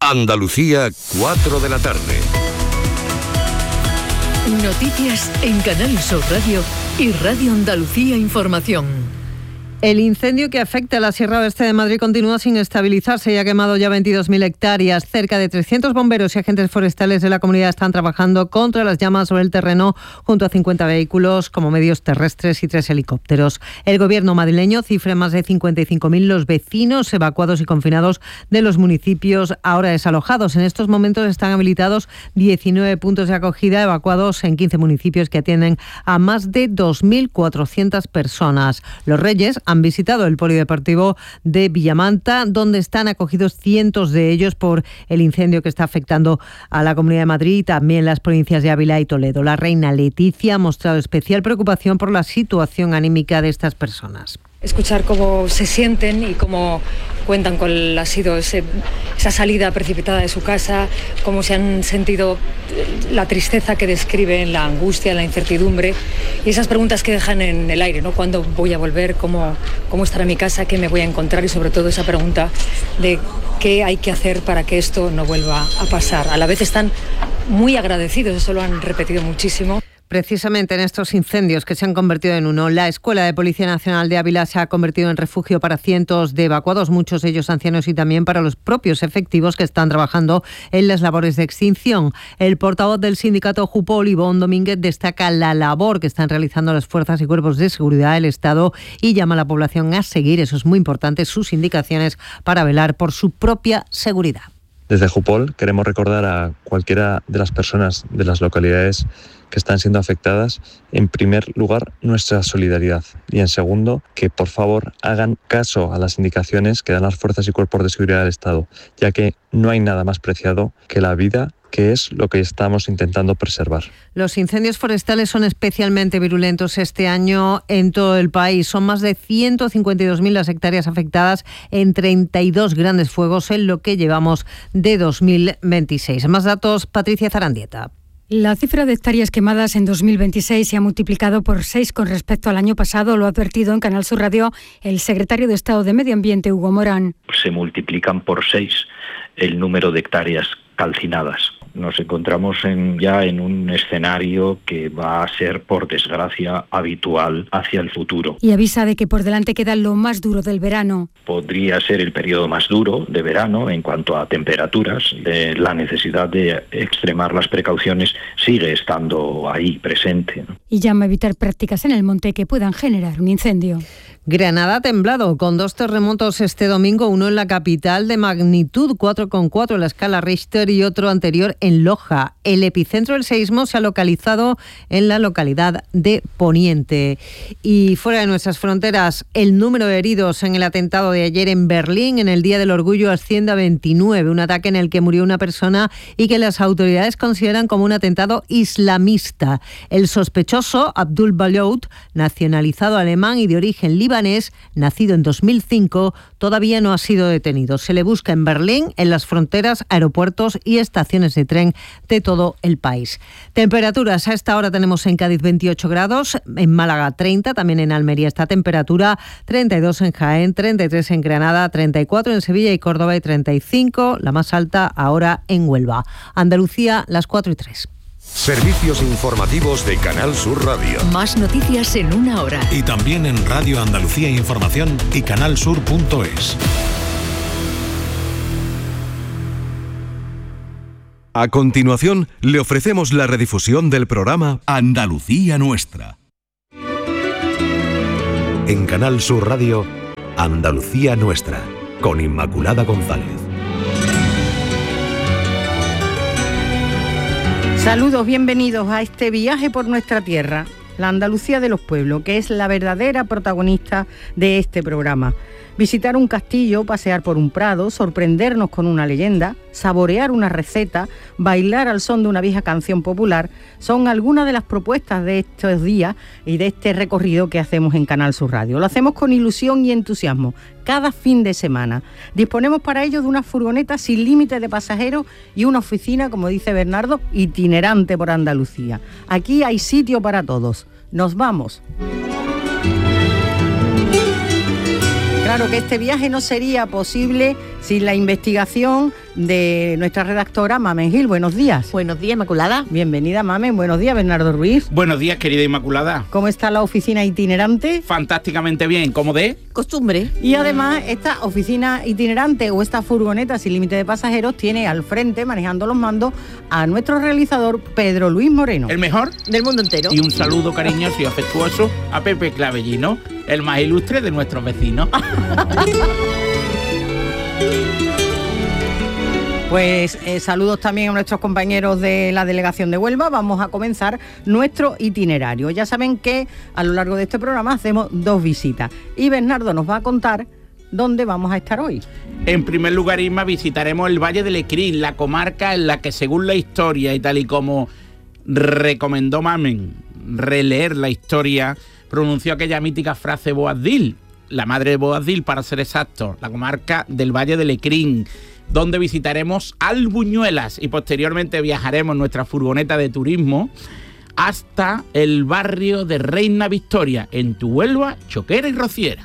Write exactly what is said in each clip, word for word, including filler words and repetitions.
Andalucía, cuatro de la tarde. Noticias en Canal Sur Radio y Radio Andalucía Información. El incendio que afecta a la Sierra Oeste de Madrid continúa sin estabilizarse y ha quemado ya veintidós mil hectáreas. Cerca de trescientos bomberos y agentes forestales de la comunidad están trabajando contra las llamas sobre el terreno junto a cincuenta vehículos como medios terrestres y tres helicópteros. El gobierno madrileño cifra en más de cincuenta y cinco mil los vecinos evacuados y confinados de los municipios ahora desalojados. En estos momentos están habilitados diecinueve puntos de acogida evacuados en quince municipios que atienden a más de dos mil cuatrocientas personas. Los Reyes han visitado el polideportivo de Villamanta, donde están acogidos cientos de ellos por el incendio que está afectando a la Comunidad de Madrid y también las provincias de Ávila y Toledo. La reina Leticia ha mostrado especial preocupación por la situación anímica de estas personas. Escuchar cómo se sienten y cómo cuentan cuál ha sido ese, esa salida precipitada de su casa, cómo se han sentido, la tristeza que describen, la angustia, la incertidumbre y esas preguntas que dejan en el aire, ¿no? ¿Cuándo voy a volver? ¿Cómo, cómo estará mi casa? ¿Qué me voy a encontrar? Y sobre todo esa pregunta de qué hay que hacer para que esto no vuelva a pasar. A la vez están muy agradecidos, eso lo han repetido muchísimo. Precisamente en estos incendios que se han convertido en uno, la Escuela de Policía Nacional de Ávila se ha convertido en refugio para cientos de evacuados, muchos de ellos ancianos y también para los propios efectivos que están trabajando en las labores de extinción. El portavoz del sindicato Jupol, Ivón Domínguez, destaca la labor que están realizando las fuerzas y cuerpos de seguridad del Estado y llama a la población a seguir, eso es muy importante, sus indicaciones para velar por su propia seguridad. Desde Jupol queremos recordar a cualquiera de las personas de las localidades que están siendo afectadas, en primer lugar, nuestra solidaridad y en segundo, que por favor hagan caso a las indicaciones que dan las fuerzas y cuerpos de seguridad del Estado, ya que no hay nada más preciado que la vida, que es lo que estamos intentando preservar. Los incendios forestales son especialmente virulentos este año en todo el país. Son más de ciento cincuenta y dos mil las hectáreas afectadas en treinta y dos grandes fuegos en lo que llevamos de dos mil veintiséis. Más datos, Patricia Zarandieta. La cifra de hectáreas quemadas en dos mil veintiséis se ha multiplicado por seis con respecto al año pasado, lo ha advertido en Canal Sur Radio el secretario de Estado de Medio Ambiente, Hugo Morán. Se multiplican por seis el número de hectáreas calcinadas. Nos encontramos en, ya en un escenario que va a ser, por desgracia, habitual hacia el futuro. Y avisa de que por delante queda lo más duro del verano. Podría ser el periodo más duro de verano en cuanto a temperaturas. De la necesidad de extremar las precauciones sigue estando ahí presente, ¿no? Y llama a evitar prácticas en el monte que puedan generar un incendio. Granada ha temblado con dos terremotos este domingo, uno en la capital de magnitud cuatro coma cuatro en la escala Richter y otro anterior en Loja. El epicentro del seísmo se ha localizado en la localidad de Poniente. Y fuera de nuestras fronteras, el número de heridos en el atentado de ayer en Berlín, en el Día del Orgullo, asciende a veintinueve, un ataque en el que murió una persona y que las autoridades consideran como un atentado islamista. El sospechoso, Abdul Balout, nacionalizado alemán y de origen libanés, nacido en dos mil cinco, todavía no ha sido detenido. Se le busca en Berlín, en las fronteras, aeropuertos y estaciones de tren de todo el país. Temperaturas, a esta hora tenemos en Cádiz veintiocho grados, en Málaga treinta, también en Almería esta temperatura, treinta y dos en Jaén, treinta y tres en Granada, treinta y cuatro en Sevilla y Córdoba y treinta y cinco, la más alta ahora en Huelva. Andalucía, las cuatro y tres. Servicios informativos de Canal Sur Radio. Más noticias en una hora. Y también en Radio Andalucía Información y canalsur punto es. A continuación, le ofrecemos la redifusión del programa Andalucía Nuestra. En Canal Sur Radio, Andalucía Nuestra, con Inmaculada González. Saludos, bienvenidos a este viaje por nuestra tierra, la Andalucía de los pueblos, que es la verdadera protagonista de este programa. Visitar un castillo, pasear por un prado, sorprendernos con una leyenda, saborear una receta, bailar al son de una vieja canción popular, son algunas de las propuestas de estos días y de este recorrido que hacemos en Canal Sur Radio. Lo hacemos con ilusión y entusiasmo, cada fin de semana. Disponemos para ello de una furgoneta sin límite de pasajeros y una oficina, como dice Bernardo, itinerante por Andalucía. Aquí hay sitio para todos. Nos vamos. Claro que este viaje no sería posible sin la investigación de nuestra redactora Mamen Gil. Buenos días. Buenos días, Inmaculada. Bienvenida, Mamen. Buenos días, Bernardo Ruiz. Buenos días, querida Inmaculada. ¿Cómo está la oficina itinerante? Fantásticamente bien, como de costumbre. Y además, esta oficina itinerante o esta furgoneta sin límite de pasajeros tiene al frente, manejando los mandos, a nuestro realizador Pedro Luis Moreno. El mejor del mundo entero. Y un saludo cariñoso y afectuoso a Pepe Clavellino, el más ilustre de nuestros vecinos. Pues eh, saludos también a nuestros compañeros de la delegación de Huelva. Vamos a comenzar nuestro itinerario. Ya saben que a lo largo de este programa hacemos dos visitas y Bernardo nos va a contar dónde vamos a estar hoy. En primer lugar, Isma, visitaremos el Valle del Lecrín, la comarca en la que, según la historia y tal y como recomendó Mamen releer la historia, pronunció aquella mítica frase Boabdil, la madre de Boabdil para ser exacto, la comarca del Valle del Lecrín, donde visitaremos Albuñuelas y posteriormente viajaremos en nuestra furgoneta de turismo hasta el barrio de Reina Victoria, en tu Huelva, Choquera y Rociera.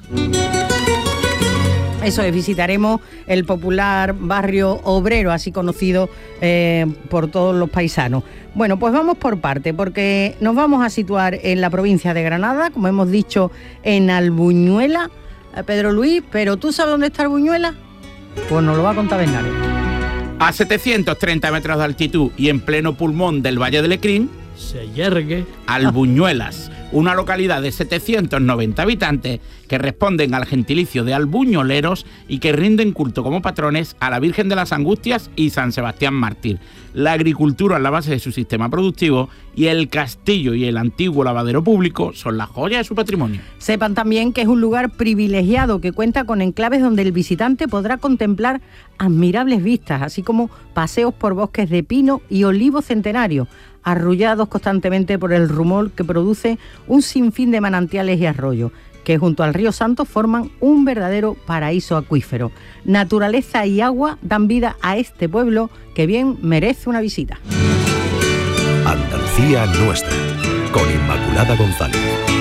Eso es, visitaremos el popular barrio obrero, así conocido eh, por todos los paisanos. Bueno, pues vamos por parte, porque nos vamos a situar en la provincia de Granada, como hemos dicho, en Albuñuela. Eh, Pedro Luis, ¿pero tú sabes dónde está Albuñuela? Pues nos lo va a contar Bernardo. A setecientos treinta metros de altitud y en pleno pulmón del Valle del Lecrín, se yergue Albuñuelas, una localidad de setecientos noventa habitantes que responden al gentilicio de albuñoleros y que rinden culto como patrones a la Virgen de las Angustias y San Sebastián Mártir. La agricultura es la base de su sistema productivo y el castillo y el antiguo lavadero público son la joya de su patrimonio. Sepan también que es un lugar privilegiado que cuenta con enclaves donde el visitante podrá contemplar admirables vistas, así como paseos por bosques de pino y olivo centenario, arrullados constantemente por el rumor que produce un sinfín de manantiales y arroyos, que junto al río Santo forman un verdadero paraíso acuífero. Naturaleza y agua dan vida a este pueblo que bien merece una visita. Andalucía nuestra, con Inmaculada González.